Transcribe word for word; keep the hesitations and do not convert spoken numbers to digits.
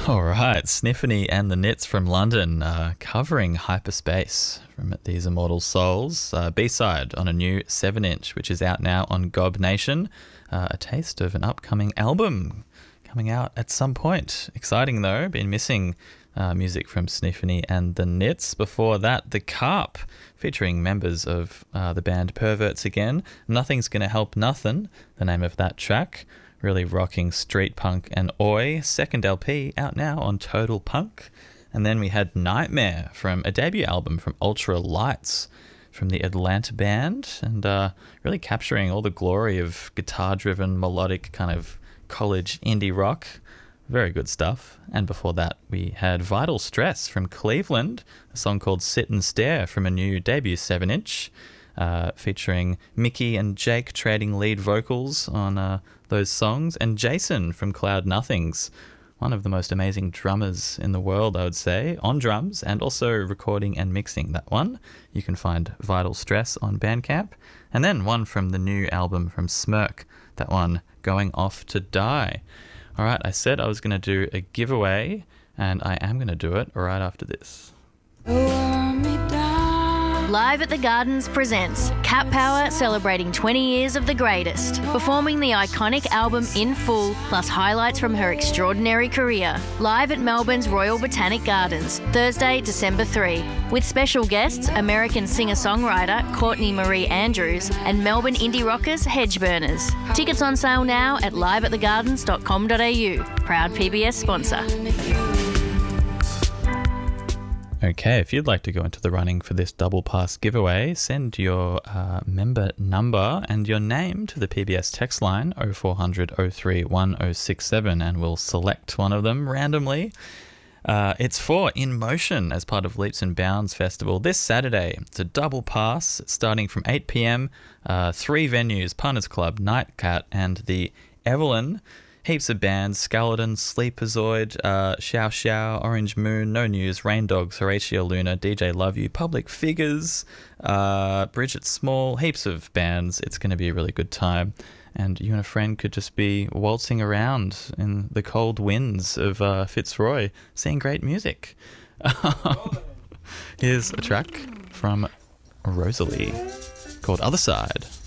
All right, Sniffany and the Nits from London uh, covering Hyperspace from These Immortal Souls, uh, B-side on a new seven inch, which is out now on Gob Nation. Uh, a taste of an upcoming album coming out at some point. Exciting though, been missing uh, music from Sniffany and the Nits. Before that, The Carp, featuring members of uh, the band Perverts again. Nothing's Gonna Help Nothing, the name of that track. Really rocking street punk and oi. Second L P out now on Total Punk. And then we had Nightmare from a debut album from Ultra Lights from the Atlanta band, and uh, really capturing all the glory of guitar-driven, melodic kind of college indie rock. Very good stuff. And before that, we had Vital Stress from Cleveland, a song called Sit and Stare from a new debut seven inch. Uh, featuring Mickey and Jake trading lead vocals on uh, those songs, and Jason from Cloud Nothings, one of the most amazing drummers in the world, I would say, on drums and also recording and mixing that one. You can find Vital Stress on Bandcamp. And then one from the new album from Smirk, that one, Going Off to Die. All right, I said I was going to do a giveaway, and I am going to do it right after this. Live at the Gardens presents Cat Power celebrating twenty years of the greatest, performing the iconic album in full, plus highlights from her extraordinary career. Live at Melbourne's Royal Botanic Gardens, Thursday, December third, with special guests American singer-songwriter Courtney Marie Andrews and Melbourne indie rockers Hedgeburners. Tickets on sale now at live at the gardens dot com dot a u. Proud P B S sponsor. Okay, if you'd like to go into the running for this double pass giveaway, send your uh, member number and your name to the P B S text line oh four hundred oh three one oh six seven, and we'll select one of them randomly. Uh, it's for In Motion as part of Leaps and Bounds Festival this Saturday. It's a double pass starting from eight p.m. Uh, three venues, Punters Club, Nightcat and the Evelyn. Heaps of bands: Skeleton, Sleepazoid, uh, Xiao Xiao, Orange Moon, No News, Rain Dogs, Horatio Luna, D J Love You, Public Figures, uh, Bridget Small, heaps of bands. It's going to be a really good time. And you and a friend could just be waltzing around in the cold winds of uh, Fitzroy, seeing great music. Here's a track from Rosalie called Other Side.